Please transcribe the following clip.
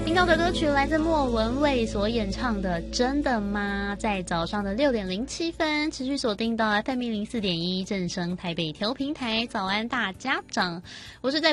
听到的歌曲来自莫文蔚所演唱的《真的吗》，在早上的6:07，持续锁定到 FM 104.1正声台北调频台。早安大家长，我是在